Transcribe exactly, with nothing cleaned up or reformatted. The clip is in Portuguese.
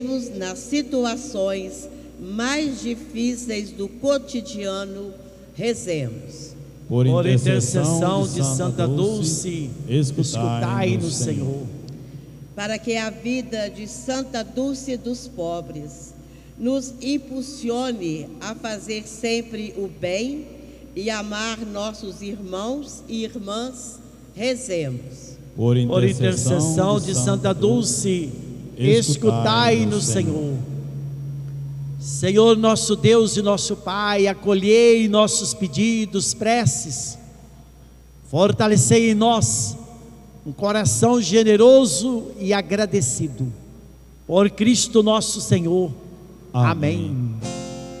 nas situações mais difíceis do cotidiano, rezemos. Por Por intercessão de Santa Dulce, escutai-nos, Senhor. Para que a vida de Santa Dulce dos pobres nos impulsione a fazer sempre o bem e amar nossos irmãos e irmãs, rezemos. Por intercessão de Santa Dulce, escutai-nos, Senhor. Senhor nosso Deus e nosso Pai, acolhei nossos pedidos, preces, fortalecei em nós um coração generoso e agradecido. Por Cristo nosso Senhor. Amém. Amém.